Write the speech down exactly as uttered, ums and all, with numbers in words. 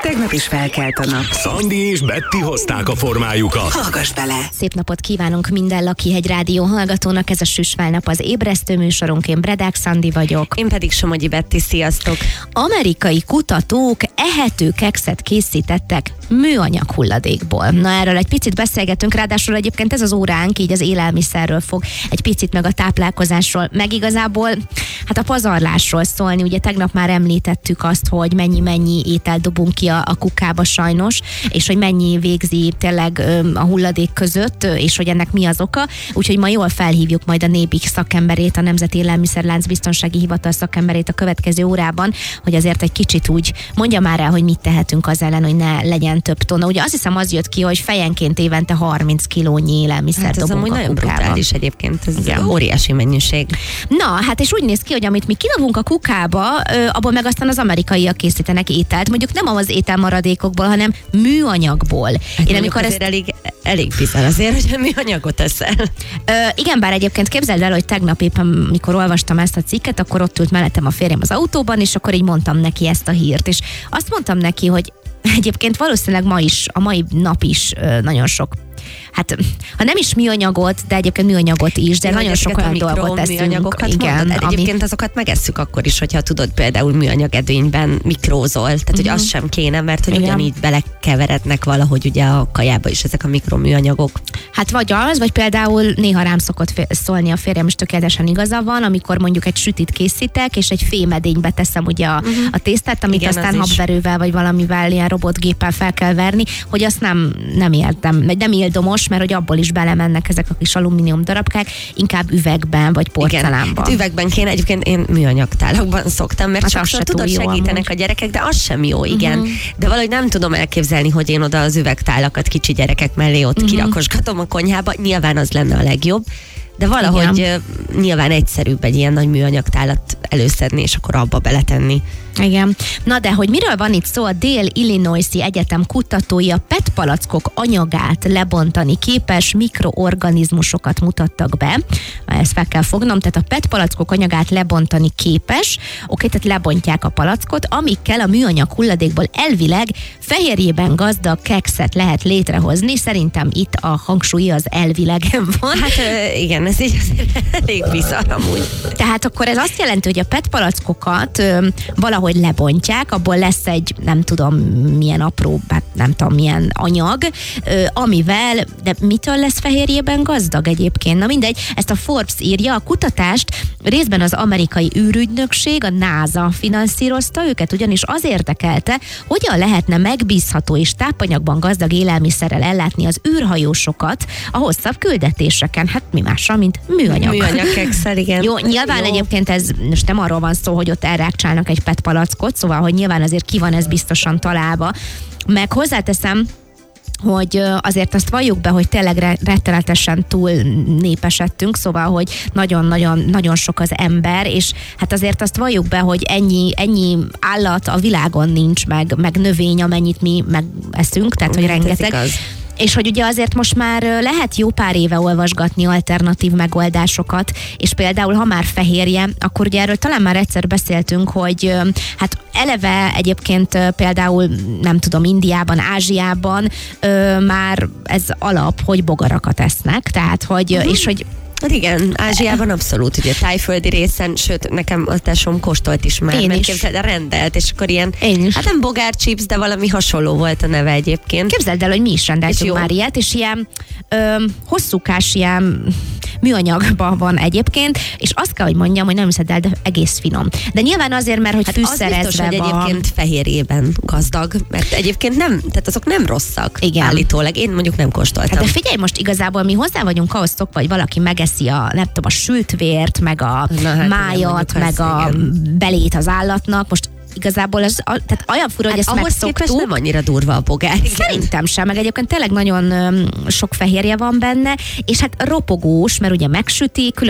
Tegnap is felkelt a nap. Szandi és Betty hozták a formájukat. Hallgass bele! Szép napot kívánunk minden Lakihegy Rádió hallgatónak, ez a Süsválnap az ébresztő műsorunk, én Bredák Szandi vagyok. Én pedig Somogyi Betty, sziasztok! Amerikai kutatók ehető kekszet készítettek műanyag hulladékból. Na, erről egy picit beszélgetünk, ráadásul egyébként ez az óránk így az élelmiszerről fog egy picit meg a táplálkozásról, meg igazából hát a pazarlásról szólni. Ugye tegnap már említettük azt, hogy mennyi-mennyi ételt dobunk ki a, a kukába sajnos, és hogy mennyi végzi tényleg ö, a hulladék között, és hogy ennek mi az oka. Úgyhogy ma jól felhívjuk majd a Nébik szakemberét, a Nemzeti Élelmiszerlánc Biztonsági Hivatal szakemberét a következő órában, hogy azért egy kicsit úgy mondja már el, hogy mit tehetünk az ellen, hogy ne legyen több tonna. Ugye azt hiszem az jött ki, hogy fejenként évente harminc kilónyi élelmiszer hát dobunk a nagyon kukába. brutális egyébként, ez Igen. óriási mennyiség. Na, hát és úgy néz ki, hogy amit mi kidobunk a kukába, ö, abból meg aztán az amerikaiak készítenek ételt. Mondjuk nem az ételmaradékokból, hanem műanyagból. Hát Én amikor amikor azért ezt... elég, elég bizarr azért, hogy műanyagot eszel. Ö, igen, bár egyébként képzeld el, hogy tegnap éppen, mikor olvastam ezt a cikket, akkor ott ült mellettem a férjem az autóban, és akkor így mondtam neki ezt a hírt. És azt mondtam neki, hogy egyébként valószínűleg ma is, a mai nap is ö, nagyon sok, hát ha nem is műanyagot, de egyébként műanyagot is, de Ja, nagyon sok olyan dolgot teszünk. Igen, mondod, ami... egyébként azokat megesszük akkor is, hogyha tudod például műanyag edényben mikrózol, tehát hogy Uh-huh. az sem kéne, mert hogy Igen. ugyanígy belekeverednek valahogy ugye a kajába is ezek a mikroműanyagok. Hát vagy az, vagy például néha rám szokott fél, szólni a férjem, és tökéletesen igaza van, amikor mondjuk egy sütit készítek, és egy fémedénybe teszem ugye a, uh-huh. a tésztát, amit Igen, aztán az is. habverővel, vagy valamivel, ilyen robotgéppel fel kell verni, hogy azt nem, nem éltem, nem ildomos, mert hogy abból is belemennek ezek a kis alumínium darabkák, inkább üvegben, vagy porcelánban. Igen, hát üvegben kéne, egyébként én műanyagtálakban szoktam, mert Hát hát az se sokszor túl tudod, jó segítenek amúgy. a gyerekek, de az sem jó, igen. Uh-huh. De valahogy nem tudom elképzelni, hogy én oda az üvegtálakat kicsi gyerekek mellé ott uh-huh. kirakosgatom a konyhába, nyilván az lenne a legjobb, de valahogy Igen. nyilván egyszerűbb egy ilyen nagy műanyagtálat előszedni, és akkor abba beletenni. Igen. Na de, hogy miről van itt szó, a Dél-Illinoisi Egyetem kutatói a pé é té palackok anyagát lebontani képes mikroorganizmusokat mutattak be. Ezt fel kell fognom, tehát a pé é té palackok anyagát lebontani képes, oké, tehát lebontják a palackot, amikkel a műanyag hulladékból elvileg fehérjében gazdag kekszet lehet létrehozni. Szerintem itt a hangsúly az elvileg van. Hát ö, igen, ez így azért elég bizarr amúgy. Tehát akkor ez azt jelenti, hogy a pé é té palackokat ö, valahogy lebontják, abból lesz egy nem tudom milyen apró, hát nem tudom milyen anyag, ö, amivel, de mitől lesz fehérjében gazdag egyébként? Na mindegy, ezt a Forbes írja, a kutatást részben az amerikai űrügynökség, a NASA finanszírozta őket, ugyanis az érdekelte, hogyan lehetne megbízható és tápanyagban gazdag élelmiszerrel ellátni az űrhajósokat a hosszabb küldetéseken. Hát mi mással, mint műanyag. Műanyag kekszel, igen. Jó, nyilván Jó. Egyébként ez most nem arról van szó, hogy ott elrákcsálnak egy pé é té palackot, szóval, hogy nyilván azért ki van ez biztosan találva. Meg hozzáteszem, hogy azért azt valljuk be, hogy tényleg rettenetesen túl népesedtünk, szóval, hogy nagyon-nagyon nagyon sok az ember, és hát azért azt valljuk be, hogy ennyi, ennyi állat a világon nincs, meg, meg növény, amennyit mi megeszünk, tehát, hogy rengeteg. És hogy ugye azért most már lehet jó pár éve olvasgatni alternatív megoldásokat, és például ha már fehérje, akkor ugye erről talán már egyszer beszéltünk, hogy hát eleve egyébként például nem tudom, Indiában, Ázsiában ö, már ez alap, hogy bogarakat esznek, tehát hogy, uh-huh. és hogy Hát igen, Ázsiában abszolút, ugye tájföldi részen, sőt, nekem a tesóm kóstolt is már, Én mert is. képzeld, el, rendelt, és akkor ilyen, Én is. hát nem bogárchips, de valami hasonló volt a neve egyébként. Képzeld el, hogy mi is rendeltünk már ilyet, és ilyen ö, hosszúkás, ilyen műanyagban van egyébként, és azt kell, hogy mondjam, hogy nem hiszed el, de egész finom. De nyilván azért, mert hogy Hát az fűszerezve biztos, hogy van. egyébként fehérjében gazdag, mert egyébként nem, tehát azok nem rosszak. Igen. Állítólag. Én mondjuk nem kóstoltam. Hát de figyelj, most igazából mi hozzá vagyunk ahhoz szokva, hogy valaki megeszi a, nem tudom, a sült vért, meg a Na, hát májat, igen, meg az, a igen. belét az állatnak. Most igazából az, a, tehát olyan fura, hát hogy ezt ahhoz képest megszoktuk. nem annyira durva a bogár. Igen. Szerintem sem, meg egyébként tényleg nagyon öm, sok fehérje van benne, és hát ropogós, mert ugye megsüti,